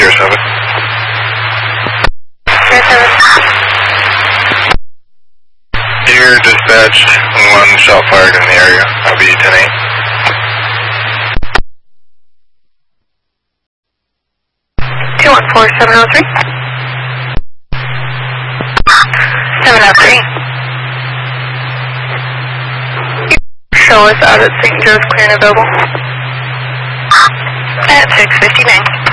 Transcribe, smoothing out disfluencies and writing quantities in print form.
Sierra 7. Sierra 7. Deer dispatched, 1 shot fired in the area. I'll be 10-8. Two 14703. 703. Show us out at St. Joe's, clear and available. At 6:59.